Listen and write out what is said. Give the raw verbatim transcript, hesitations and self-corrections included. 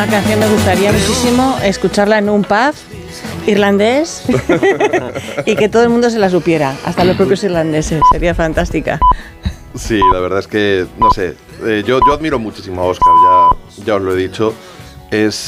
La canción me gustaría muchísimo escucharla en un pub irlandés y que todo el mundo se la supiera, hasta los propios irlandeses. Sería fantástica. Sí, la verdad es que, no sé, eh, yo, yo admiro muchísimo a Óscar, ya, ya os lo he dicho. Es,